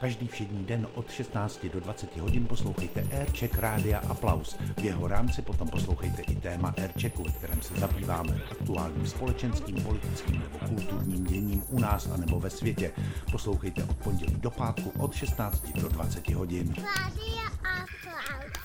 Každý všední den od 16 do 20 hodin poslouchejte Aircheck Rádia Aplaus. V jeho rámci potom poslouchejte i téma Airchecku, ve kterém se zabýváme aktuálním společenským, politickým nebo kulturním děním u nás anebo ve světě. Poslouchejte od pondělí do pátku od 16 do 20 hodin. Rádia Aplaus.